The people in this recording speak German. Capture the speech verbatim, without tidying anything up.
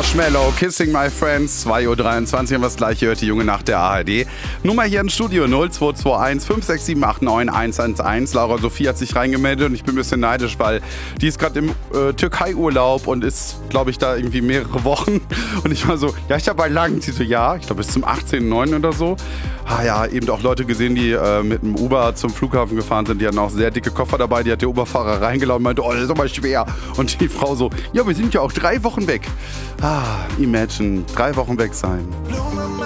Marshmallow, Kissing My Friends, zwei Uhr dreiundzwanzig haben wir das gleiche, hört die Junge nach der A R D. Nummer hier im Studio null zwei zwei eins fünf sechs sieben acht neun eins eins eins. Laura Sophie hat sich reingemeldet und ich bin ein bisschen neidisch, weil die ist gerade im äh, Türkei-Urlaub und ist, glaube ich, da irgendwie mehrere Wochen. Und ich war so, ja, ich habe bei lang. Sie so, ja, ich glaube bis zum achtzehnten neunten oder so. Ah ja, eben auch Leute gesehen, die äh, mit dem Uber zum Flughafen gefahren sind. Die hatten auch sehr dicke Koffer dabei. Die hat der Uberfahrer reingeladen und meinte, oh, das ist aber schwer. Und die Frau so, ja, wir sind ja auch drei Wochen weg. Ah, imagine, drei Wochen weg sein.